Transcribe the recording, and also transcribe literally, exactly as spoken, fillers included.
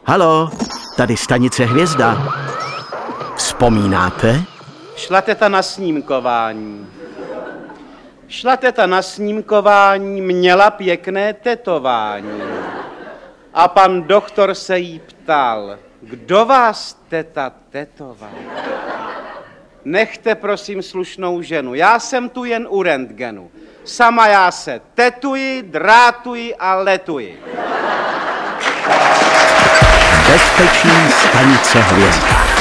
Halo, tady stanice Hvězda. Vzpomínáte? Šla teta na snímkování. Šla teta na snímkování, měla pěkné tetování. A pan doktor se jí ptal, kdo vás teta tetoval? Nechte prosím slušnou ženu, já jsem tu jen u rentgenu. Sama já se tetuji, drátuji a letuji. Bezpečí stanice Hvězda.